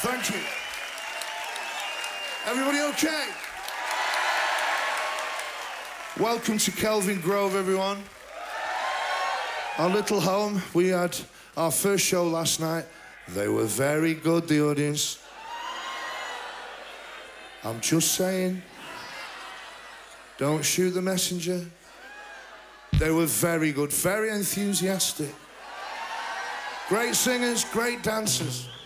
Thank you. Everybody okay? Welcome to Kelvin Grove, everyone. Our little home. We had our first show last night. They were very good, the audience. I'm just saying, don't shoot the messenger. They were very good, very enthusiastic. Great singers, great dancers.